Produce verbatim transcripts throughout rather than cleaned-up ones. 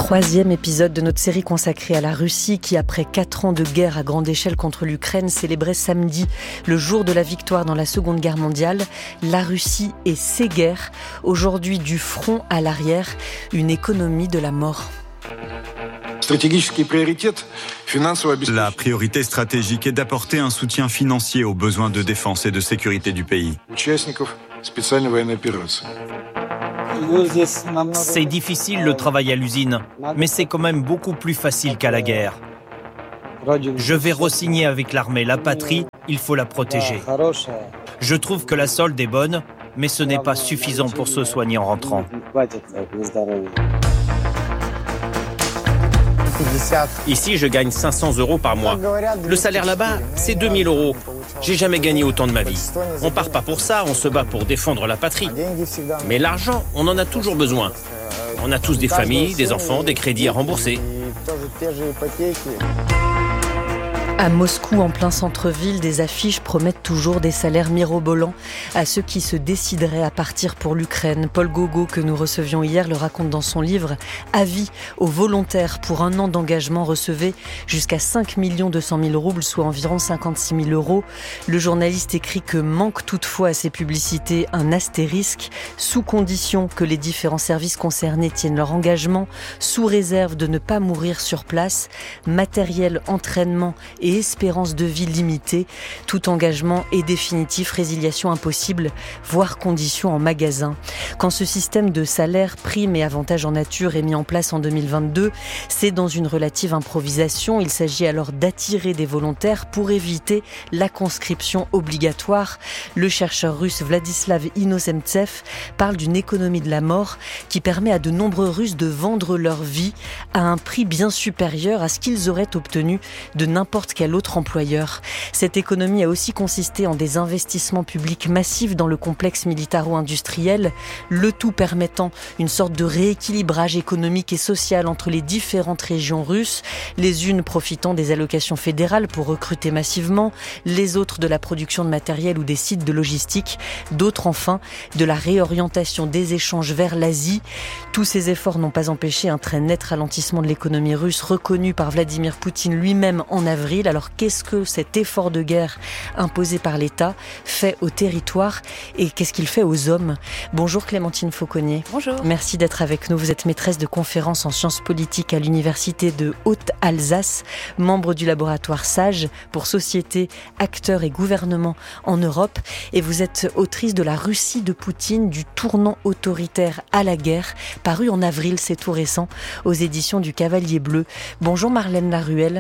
Troisième épisode de notre série consacrée à la Russie qui, après quatre ans de guerre à grande échelle contre l'Ukraine, célébrait samedi le jour de la victoire dans la Seconde Guerre mondiale. La Russie et ses guerres, aujourd'hui du front à l'arrière, une économie de la mort. La priorité stratégique est d'apporter un soutien financier aux besoins de défense et de sécurité du pays. C'est difficile le travail à l'usine, mais c'est quand même beaucoup plus facile qu'à la guerre. Je vais re-signer avec l'armée. La patrie, il faut la protéger. Je trouve que la solde est bonne, mais ce n'est pas suffisant pour se soigner en rentrant. Ici, je gagne cinq cents euros par mois. Le salaire là-bas, c'est deux mille euros. J'ai jamais gagné autant de ma vie. On part pas pour ça, on se bat pour défendre la patrie. Mais l'argent, on en a toujours besoin. On a tous des familles, des enfants, des crédits à rembourser. À Moscou, en plein centre-ville, des affiches promettent toujours des salaires mirobolants à ceux qui se décideraient à partir pour l'Ukraine. Paul Gogo, que nous recevions hier, le raconte dans son livre « Avis aux volontaires pour un an d'engagement recevait jusqu'à cinq millions deux cent mille roubles, soit environ cinquante-six mille euros ». Le journaliste écrit que manque toutefois à ces publicités un astérisque, sous condition que les différents services concernés tiennent leur engagement, sous réserve de ne pas mourir sur place, matériel, entraînement et et espérance de vie limitée, tout engagement est définitif, résiliation impossible, voire condition en magasin. Quand ce système de salaire, primes et avantages en nature est mis en place en deux mille vingt-deux, c'est dans une relative improvisation. Il s'agit alors d'attirer des volontaires pour éviter la conscription obligatoire. Le chercheur russe Vladislav Inozemtsev parle d'une économie de la mort qui permet à de nombreux Russes de vendre leur vie à un prix bien supérieur à ce qu'ils auraient obtenu de n'importe quel autre employeur. Cette économie a aussi consisté en des investissements publics massifs dans le complexe militaro-industriel, le tout permettant une sorte de rééquilibrage économique et social entre les différentes régions russes, les unes profitant des allocations fédérales pour recruter massivement, les autres de la production de matériel ou des sites de logistique, d'autres enfin de la réorientation des échanges vers l'Asie. Tous ces efforts n'ont pas empêché un très net ralentissement de l'économie russe reconnu par Vladimir Poutine lui-même en avril. Alors qu'est-ce que cet effort de guerre imposé par l'État fait au territoire et qu'est-ce qu'il fait aux hommes ? Bonjour Clémentine Fauconnier. Bonjour. Merci d'être avec nous. Vous êtes maîtresse de conférences en sciences politiques à l'université de Haute-Alsace, membre du laboratoire SAGE pour société, acteurs et gouvernement en Europe. Et vous êtes autrice de La Russie de Poutine, du tournant autoritaire à la guerre, paru en avril, c'est tout récent, aux éditions du Cavalier Bleu. Bonjour Marlène Laruelle.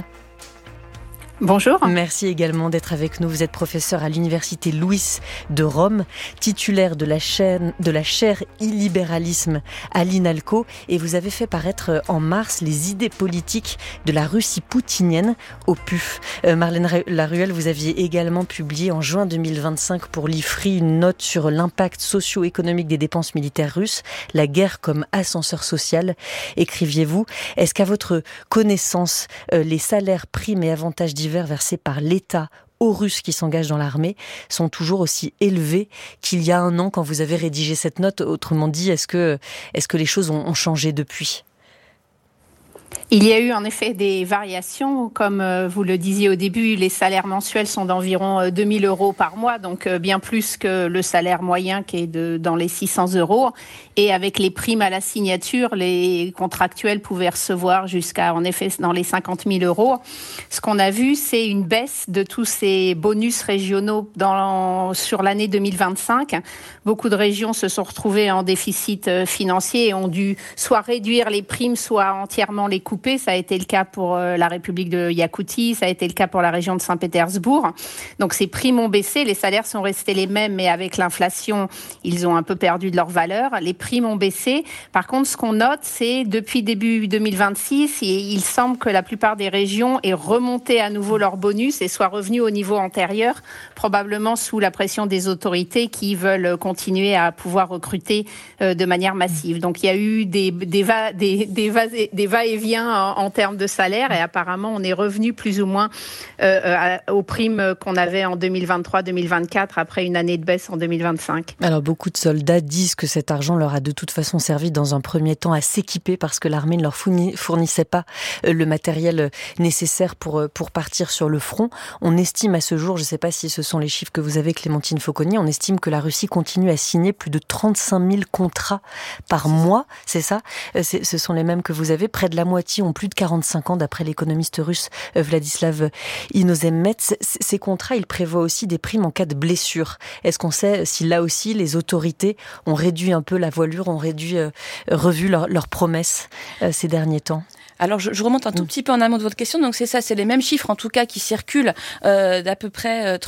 Bonjour. Merci également d'être avec nous. Vous êtes professeur à l'université Louis de Rome, titulaire de la chaîne, de la chaire illibéralisme à l'INALCO et vous avez fait paraître en mars les idées politiques de la Russie poutinienne au P U F. Euh, Marlène Laruelle, vous aviez également publié en juin deux mille vingt-cinq pour l'I F R I une note sur l'impact socio-économique des dépenses militaires russes, la guerre comme ascenseur social, écriviez-vous. Est-ce qu'à votre connaissance, euh, les salaires, primes et avantages divers versés par l'État aux Russes qui s'engagent dans l'armée sont toujours aussi élevés qu'il y a un an quand vous avez rédigé cette note? Autrement dit, est-ce que, est-ce que les choses ont, ont changé depuis ? Il y a eu en effet des variations. Comme vous le disiez au début, les salaires mensuels sont d'environ deux mille euros par mois, donc bien plus que le salaire moyen qui est de, dans les six cents euros. Et avec les primes à la signature, les contractuels pouvaient recevoir jusqu'à, en effet, dans les cinquante mille euros. Ce qu'on a vu, c'est une baisse de tous ces bonus régionaux dans, sur l'année deux mille vingt-cinq. Beaucoup de régions se sont retrouvées en déficit financier et ont dû soit réduire les primes, soit entièrement les couper. Ça a été le cas pour la République de Yakoutie, ça a été le cas pour la région de Saint-Pétersbourg. Donc ces primes ont baissé, les salaires sont restés les mêmes, mais avec l'inflation, ils ont un peu perdu de leur valeur. Les primes ont baissé. Par contre, ce qu'on note, c'est depuis début deux mille vingt-six, il semble que la plupart des régions aient remonté à nouveau leur bonus et soient revenus au niveau antérieur, probablement sous la pression des autorités qui veulent continuer à pouvoir recruter de manière massive. Donc il y a eu des, des, va, des, des, va, des va-et-vient bien en, en termes de salaire et apparemment on est revenu plus ou moins euh, à, aux primes qu'on avait en deux mille vingt-trois deux mille vingt-quatre après une année de baisse en deux mille vingt-cinq. Alors beaucoup de soldats disent que cet argent leur a de toute façon servi dans un premier temps à s'équiper parce que l'armée ne leur fournissait pas le matériel nécessaire pour, pour partir sur le front. On estime à ce jour, je ne sais pas si ce sont les chiffres que vous avez, Clémentine Fauconnier, on estime que la Russie continue à signer plus de trente-cinq mille contrats par mois, c'est ça ? c'est, Ce sont les mêmes que vous avez. Près de la moitié ont plus de quarante-cinq ans, d'après l'économiste russe Vladislav Inozemets. Ces contrats, ils prévoient aussi des primes en cas de blessure. Est-ce qu'on sait si là aussi les autorités ont réduit un peu la voilure, ont réduit, euh, revu leurs leur promesses euh, ces derniers temps ? Alors, je, je remonte un tout petit peu en amont de votre question. Donc, c'est ça, c'est les mêmes chiffres, en tout cas, qui circulent euh, d'à peu près